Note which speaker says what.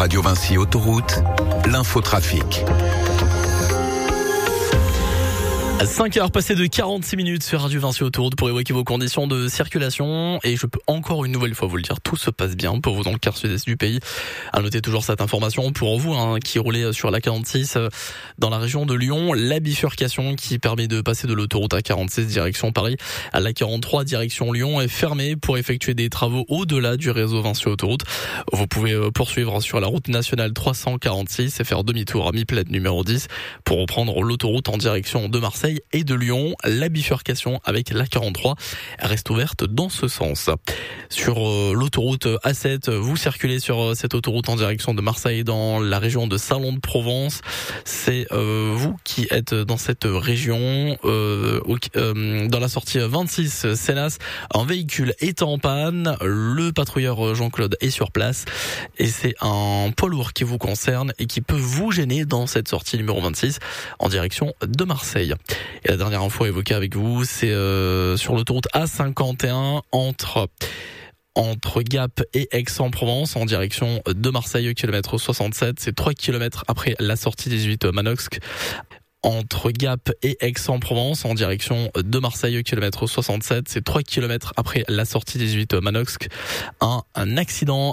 Speaker 1: Radio Vinci Autoroute, l'infotrafic.
Speaker 2: 5h passées de 46 minutes sur Radio Vinci Autoroute pour évoquer vos conditions de circulation. Et je peux encore une nouvelle fois vous le dire, tout se passe bien pour vous dans le quart sud-est du pays. À noter toujours cette information pour vous qui roulez sur la 46 dans la région de Lyon. La bifurcation qui permet de passer de l'autoroute A46 direction Paris à la 43 direction Lyon est fermée pour effectuer des travaux au-delà du réseau Vinci Autoroute. Vous pouvez poursuivre sur la route nationale 346 et faire demi-tour à Mi-Plaine numéro 10 pour reprendre l'autoroute en direction de Marseille et de Lyon. La bifurcation avec la 43 reste ouverte dans ce sens. Sur l'autoroute A7, vous circulez sur cette autoroute en direction de Marseille dans la région de Salon-de-Provence. C'est vous qui êtes dans cette région. Dans la sortie 26 Sénas, un véhicule est en panne. Le patrouilleur Jean-Claude est sur place et c'est un poids lourd qui vous concerne et qui peut vous gêner dans cette sortie numéro 26 en direction de Marseille. Et la dernière info évoquée avec vous, c'est sur l'autoroute A51 entre Gap et Aix-en-Provence en direction de Marseille au kilomètre 67. C'est 3 km après la sortie 18 Manosque. Entre Gap et Aix-en-Provence en direction de Marseille au kilomètre 67. C'est 3 km après la sortie 18 Manosque. Un accident